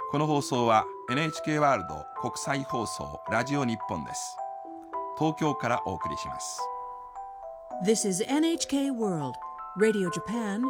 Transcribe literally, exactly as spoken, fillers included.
この放送は エヌエイチケー ワールド国際放送ラジオ日本です。東京からお送りします。 This is エヌエイチケー World Radio Japan